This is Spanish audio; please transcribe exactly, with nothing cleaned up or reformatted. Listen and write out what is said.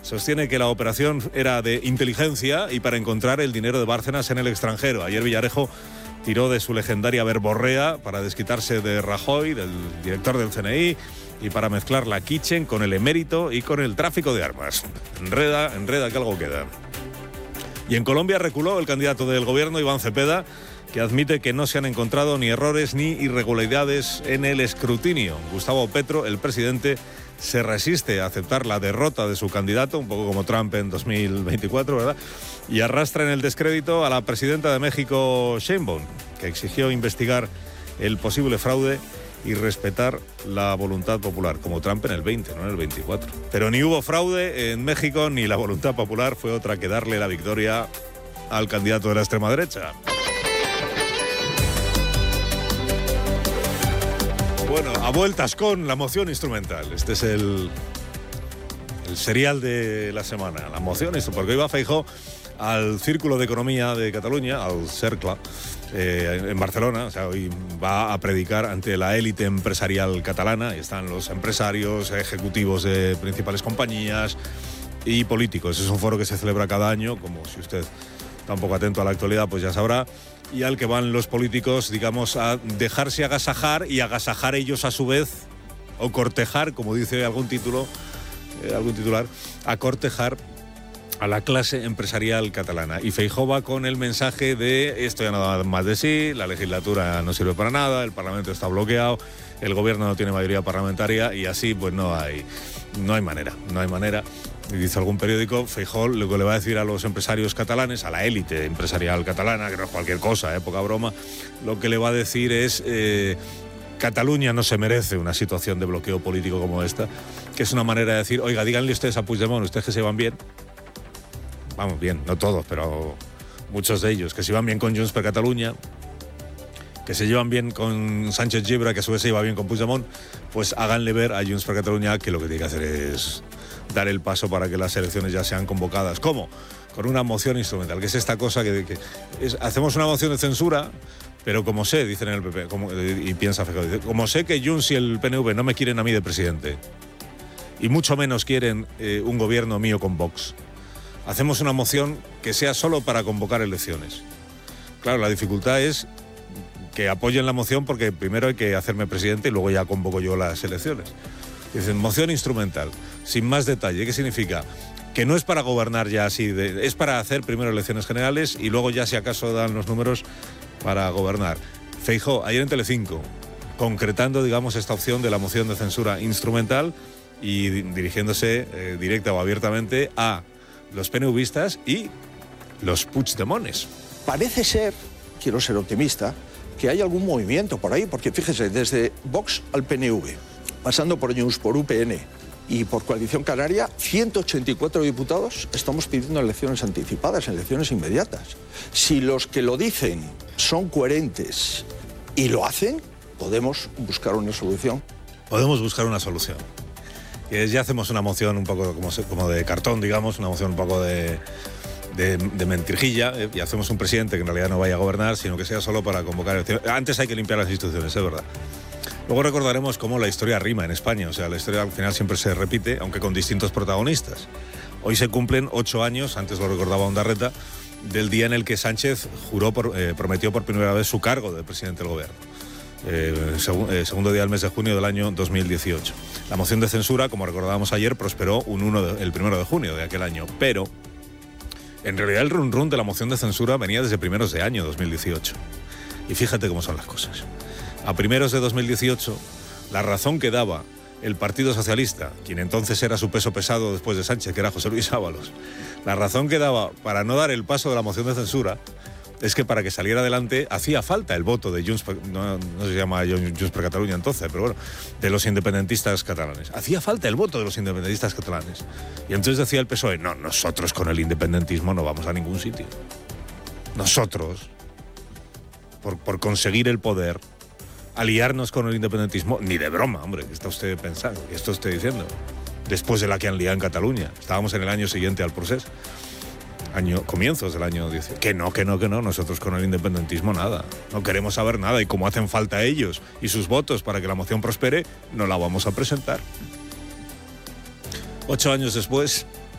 sostiene que la operación era de inteligencia y para encontrar el dinero de Bárcenas en el extranjero. Ayer Villarejo tiró de su legendaria verborrea para desquitarse de Rajoy, del director del C N I, y para mezclar la Kitchen con el emérito y con el tráfico de armas. Enreda, enreda que algo queda. Y en Colombia reculó el candidato del gobierno, Iván Cepeda, que admite que no se han encontrado ni errores ni irregularidades en el escrutinio. Gustavo Petro, el presidente, se resiste a aceptar la derrota de su candidato, un poco como Trump en dos mil veinticuatro, ¿verdad? Y arrastra en el descrédito a la presidenta de México, Sheinbaum, que exigió investigar el posible fraude y respetar la voluntad popular, como Trump en el veinte, no en el veinticuatro. Pero ni hubo fraude en México, ni la voluntad popular fue otra que darle la victoria al candidato de la extrema derecha. Bueno, a vueltas con la moción instrumental. Este es el, el serial de la semana, la moción instrumental, porque hoy va Feijóo al Círculo de Economía de Cataluña, al CERCLA, eh, en Barcelona. O sea, hoy va a predicar ante la élite empresarial catalana, y están los empresarios, ejecutivos de principales compañías y políticos. Es un foro que se celebra cada año, como si usted está un poco atento a la actualidad, pues ya sabrá, y al que van los políticos, digamos, a dejarse agasajar y agasajar ellos a su vez, o cortejar, como dice algún título, eh, algún titular, a cortejar a la clase empresarial catalana. Y Feijóo va con el mensaje de esto ya no da más de sí, la legislatura no sirve para nada, el Parlamento está bloqueado, el gobierno no tiene mayoría parlamentaria y así pues no hay, no hay manera, no hay manera. Y dice algún periódico, Feijóo lo que le va a decir a los empresarios catalanes, a la élite empresarial catalana, que no es cualquier cosa, eh, poca broma, lo que le va a decir es eh, Cataluña no se merece una situación de bloqueo político como esta, que es una manera de decir, oiga, díganle ustedes a Puigdemont, ustedes que se van bien, vamos bien, no todos, pero muchos de ellos, que se llevan bien con Junts per Catalunya, que se llevan bien con Sánchez Llibre, que a su vez se lleva bien con Puigdemont, pues háganle ver a Junts per Catalunya que lo que tiene que hacer es dar el paso para que las elecciones ya sean convocadas. ¿Cómo? Con una moción instrumental, que es esta cosa que, que es, hacemos una moción de censura, pero como sé, dicen en el P P, como, y piensa Feijóo, dice, como sé que Junts y el P N V no me quieren a mí de presidente, y mucho menos quieren eh, un gobierno mío con Vox, hacemos una moción que sea solo para convocar elecciones. Claro, la dificultad es que apoyen la moción porque primero hay que hacerme presidente y luego ya convoco yo las elecciones. Dicen, moción instrumental, sin más detalle. ¿Qué significa? Que no es para gobernar ya así, de, es para hacer primero elecciones generales y luego ya si acaso dan los números para gobernar. Feijóo, ayer en Telecinco, concretando, digamos, esta opción de la moción de censura instrumental y dirigiéndose eh, directa o abiertamente a los PNVistas y los Puigdemones. Parece ser, quiero ser optimista, que hay algún movimiento por ahí, porque fíjese, desde Vox al P N V, pasando por Junts, por U P N y por Coalición Canaria, ciento ochenta y cuatro diputados estamos pidiendo elecciones anticipadas, elecciones inmediatas. Si los que lo dicen son coherentes y lo hacen, podemos buscar una solución. Podemos buscar una solución. Y ya hacemos una moción un poco como, como de cartón, digamos, una moción un poco de, de, de mentirijilla, eh, y hacemos un presidente que en realidad no vaya a gobernar, sino que sea solo para convocar elecciones. Antes hay que limpiar las instituciones, es verdad. Luego recordaremos cómo la historia rima en España, o sea, la historia al final siempre se repite, aunque con distintos protagonistas. Hoy se cumplen ocho años, antes lo recordaba Ondarreta, del día en el que Sánchez juró por, eh, prometió por primera vez su cargo de presidente del gobierno. Eh, seg- eh, segundo día del mes de junio del año dos mil dieciocho. La moción de censura, como recordábamos ayer, prosperó un uno de, el primero de junio de aquel año, pero en realidad el run run de la moción de censura venía desde primeros de año dos mil dieciocho. Y fíjate cómo son las cosas. A primeros de dos mil dieciocho, la razón que daba el Partido Socialista, quien entonces era su peso pesado después de Sánchez, que era José Luis Ábalos, la razón que daba para no dar el paso de la moción de censura es que para que saliera adelante hacía falta el voto de Junts, no, no se llama Junts per Catalunya entonces, pero bueno, de los independentistas catalanes. Hacía falta el voto de los independentistas catalanes. Y entonces decía el P S O E, no, nosotros con el independentismo no vamos a ningún sitio. Nosotros, por, por conseguir el poder, aliarnos con el independentismo, ni de broma, hombre, ¿qué está usted pensando? ¿Qué está usted diciendo? Después de la que han liado en Cataluña. Estábamos en el año siguiente al procés. Año, comienzos del año dieciocho. Que no, que no, que no, nosotros con el independentismo nada. No queremos saber nada y como hacen falta ellos y sus votos para que la moción prospere, no la vamos a presentar. Ocho años después,